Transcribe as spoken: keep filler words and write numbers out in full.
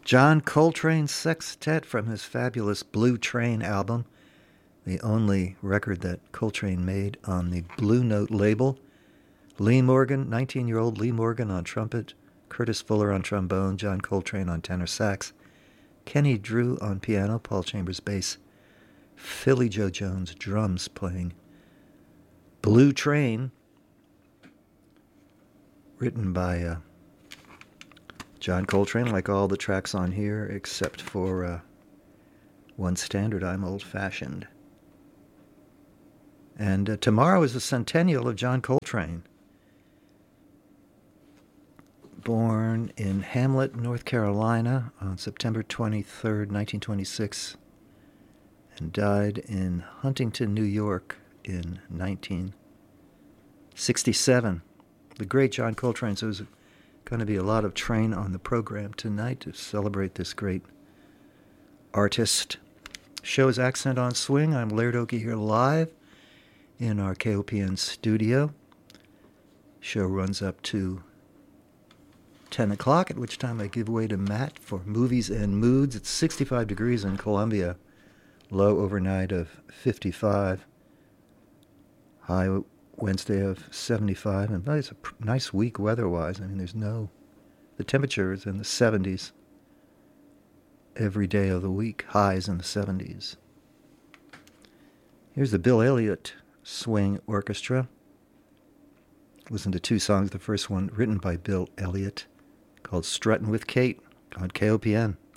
John Coltrane Sextet from his fabulous Blue Train album, the only record that Coltrane made on the Blue Note label. Lee Morgan, nineteen-year-old Lee Morgan on trumpet, Curtis Fuller on trombone, John Coltrane on tenor sax, Kenny Drew on piano, Paul Chambers bass, Philly Joe Jones drums playing Blue Train, written by uh, John Coltrane, like all the tracks on here, except for uh, one standard, I'm Old-Fashioned. And uh, tomorrow is the centennial of John Coltrane. Born in Hamlet, North Carolina on September twenty-third, nineteen twenty-six, and died in Huntington, New York in nineteen sixty-seven. The great John Coltrane. So there's going to be a lot of Train on the program tonight to celebrate this great artist. Show's Accent on Swing. I'm Laird Oakey here live in our K O P N studio. Show runs up to ten o'clock, at which time I give way to Matt for Movies and Moods. It's sixty-five degrees in Columbia. Low overnight of fifty-five. High Wednesday of seventy-five. And it's a nice week weather-wise. I mean, there's no... The temperature is in the seventies every day of the week. Highs in the seventies. Here's the Bill Elliott Swing Orchestra. Listen to two songs. The first one written by Bill Elliott, called Struttin' with Kate on K O P N.